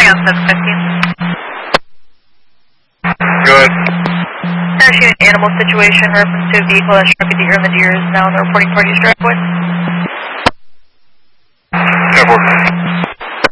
County on 715. Good. Actually, an animal situation, reference to a vehicle that struck a deer, and the deer is now in the reporting party's driveway.